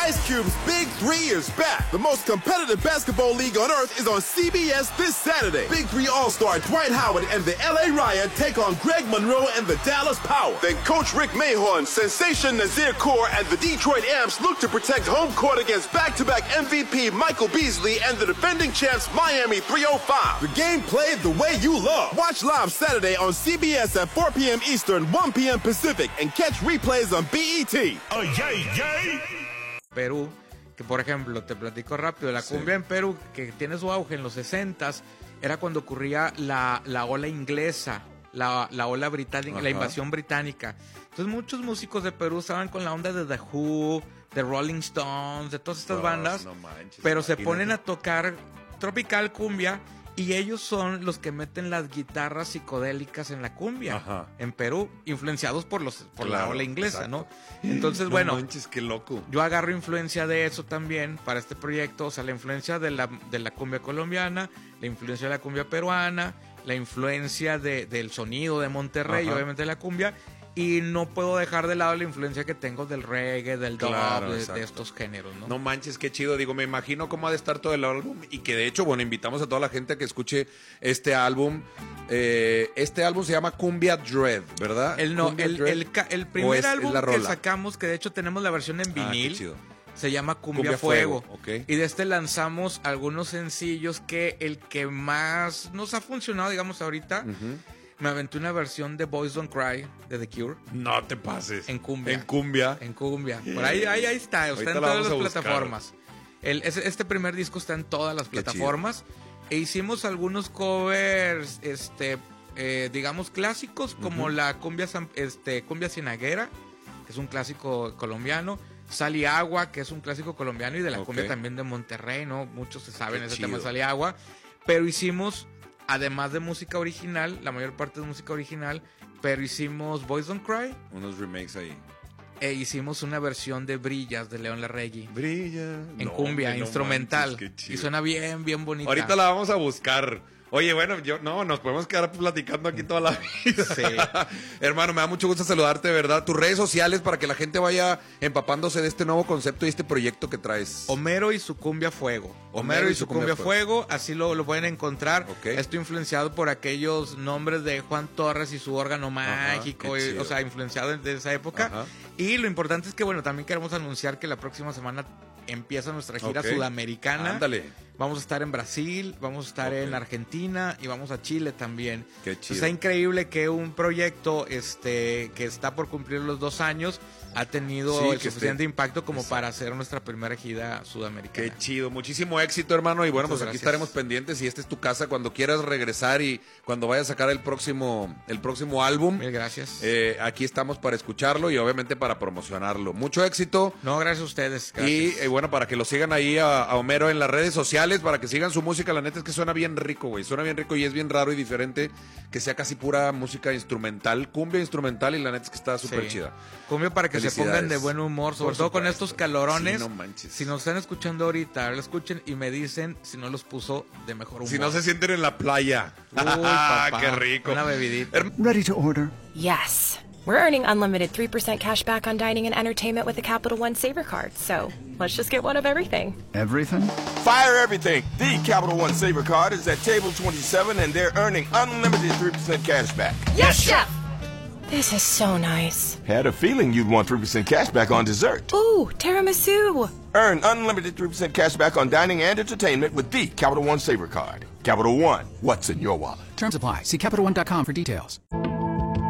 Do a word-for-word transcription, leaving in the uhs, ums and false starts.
Ice Cube's Big Three is back. The most competitive basketball league on earth is on C B S this Saturday. Big Three All-Star Dwight Howard and the L A Riot take on Greg Monroe and the Dallas Power. Then Coach Rick Mahorn, Sensation Nazir Kaur, and the Detroit Amps look to protect home court against back-to-back M V P Michael Beasley and the defending champs Miami three oh five. The game played the way you love. Watch live Saturday on C B S at four p.m. Eastern, one p.m. Pacific, and catch replays on B E T. Oh, yay, yay. Perú, que por ejemplo, te platico rápido, la cumbia sí. en Perú, que tiene su auge en los sesentas, era cuando ocurría la, la ola inglesa, la, la ola británica, Ajá. la invasión británica. Entonces muchos músicos de Perú estaban con la onda de The Who, de Rolling Stones, de todas estas oh, bandas, no manches, pero imagínate. Se ponen a tocar tropical cumbia. Y ellos son los que meten las guitarras psicodélicas en la cumbia Ajá. en Perú, influenciados por los por claro, la ola inglesa, exacto. ¿no? Entonces, no bueno, manches, qué loco. Yo agarro influencia de eso también para este proyecto, o sea, la influencia de la, de la cumbia colombiana, la influencia de la cumbia peruana, la influencia de, del sonido de Monterrey, Ajá. obviamente de la cumbia. Y no puedo dejar de lado la influencia que tengo del reggae, del dub, claro, de, de estos géneros, ¿no? No manches, qué chido. Digo, me imagino cómo ha de estar todo el álbum. Y que de hecho, bueno, invitamos a toda la gente a que escuche este álbum. Eh, este álbum se llama Cumbia Dread, ¿verdad? El, no, Cumbia el, Dread, el, el primer es, álbum es que sacamos, que de hecho tenemos la versión en vinil. Ah, qué chido. Se llama Cumbia, Cumbia Fuego. Fuego. Okay. Y de este lanzamos algunos sencillos que el que más nos ha funcionado, digamos, ahorita... Uh-huh. Me aventé una versión de Boys Don't Cry de The Cure. No te pases. En cumbia. En cumbia. En cumbia. Por ahí, ahí, ahí está. Está Ahorita en todas las plataformas. El, este primer disco está en todas las Qué plataformas. Chido. E hicimos algunos covers, este, eh, digamos, clásicos, como uh-huh. la cumbia, este, cumbia cienaguera, que es un clásico colombiano. Sal y Agua, que es un clásico colombiano y de la okay. cumbia también de Monterrey, ¿no? Muchos se saben Qué ese chido. tema de Sal y Agua. Pero hicimos... Además de música original, la mayor parte es música original, pero hicimos Boys Don't Cry. Unos remakes ahí. E hicimos una versión de Brillas de León Larregui. Brilla. En no, cumbia, no instrumental. Manches, y suena bien, bien bonita. Ahorita la vamos a buscar. Oye, bueno, yo no, nos podemos quedar platicando aquí toda la vida. Sí. Hermano, me da mucho gusto saludarte, de verdad. Tus redes sociales para que la gente vaya empapándose de este nuevo concepto y este proyecto que traes. Homero y su cumbia fuego. Homero, Homero y su cumbia, cumbia fuego. fuego, así lo, lo pueden encontrar. Okay. Estoy influenciado por aquellos nombres de Juan Torres y su órgano mágico, y, o sea, influenciado de esa época. Ajá. Y lo importante es que, bueno, también queremos anunciar que la próxima semana empieza nuestra gira okay. sudamericana. Ándale. Vamos a estar en Brasil, vamos a estar okay. en Argentina y vamos a Chile también. Qué chido. Está increíble que un proyecto este que está por cumplir los dos años ha tenido sí, el suficiente esté... impacto como Exacto. para hacer nuestra primera gira sudamericana. Qué chido, muchísimo éxito, hermano. Y bueno, Muchas pues gracias. Aquí estaremos pendientes y esta es tu casa cuando quieras regresar y cuando vayas a sacar el próximo, el próximo álbum. Mil gracias. Eh, aquí estamos para escucharlo y obviamente para promocionarlo. Mucho éxito. No, gracias a ustedes. Gracias. Y eh, bueno, para que lo sigan ahí a, a Homero en las redes sociales, para que sigan su música. La neta es que suena bien rico, güey. Suena bien rico y es bien raro y diferente que sea casi pura música instrumental, cumbia instrumental, y la neta es que está súper sí. chida. Cumbia para que se pongan de buen humor, sobre Por todo supuesto. Con estos calorones. Sí, no manches. Si nos están escuchando ahorita, lo escuchen y me dicen si no los puso de mejor humor. Si no se sienten en la playa. Uy, papá, qué rico. Una bebidita. Ready to order? Yes. We're earning unlimited three percent cash back on dining and entertainment with the Capital One Saver Card. So let's just get one of everything. Everything? Fire everything. The Capital One Saver Card is at table twenty-seven and they're earning unlimited three percent cash back. Yes, Chef! This is so nice. Had a feeling you'd want three percent cash back on dessert. Ooh, tiramisu. Earn unlimited three percent cash back on dining and entertainment with the Capital One Saver Card. Capital One, what's in your wallet? Terms apply. See Capital One dot com for details.